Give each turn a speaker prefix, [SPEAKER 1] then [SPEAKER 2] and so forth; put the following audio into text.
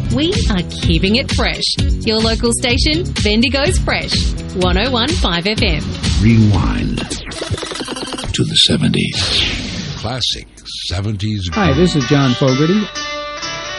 [SPEAKER 1] We are keeping it fresh. Your local station, Bendigo's Fresh, 101.5 FM.
[SPEAKER 2] Rewind to the 70s. Classic 70s.
[SPEAKER 3] Hi, this is John Fogerty.